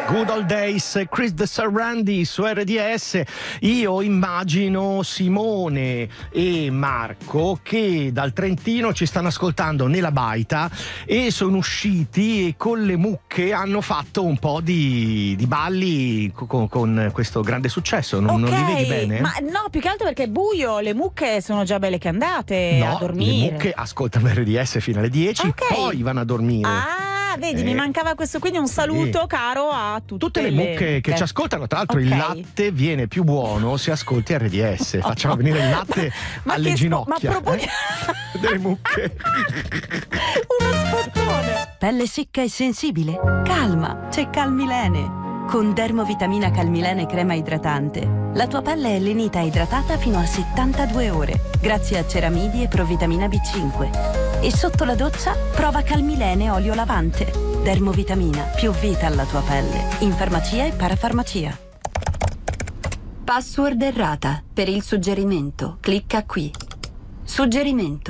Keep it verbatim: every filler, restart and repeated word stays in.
Good Old Days, Chris de Sarandi su R D S. Io immagino Simone e Marco che dal Trentino ci stanno ascoltando nella baita e sono usciti e con le mucche hanno fatto un po' di, di balli con, con questo grande successo. Non, okay, non li vedi bene? Ma no, più che altro perché è buio, le mucche sono già belle che andate no, a dormire. Le mucche ascoltano R D S fino alle dieci, okay. Poi vanno a dormire. Ah, vedi, eh, mi mancava questo, quindi un saluto sì. caro a tutte, tutte le mucche le... che ci ascoltano. Tra l'altro okay. il latte viene più buono se ascolti R D S. Facciamo venire il latte ma alle che ginocchia spo- ma proponi... eh? delle mucche. Uno spottone. Pelle secca e sensibile? Calma, c'è Calmilene. Con Dermovitamina Calmilene crema idratante, la tua pelle è lenita e idratata fino a settantadue ore, grazie a ceramidi e provitamina B cinque. E sotto la doccia, prova Calmilene olio lavante. Dermovitamina, più vita alla tua pelle. In farmacia e parafarmacia. Password errata. Per il suggerimento, clicca qui. Suggerimento.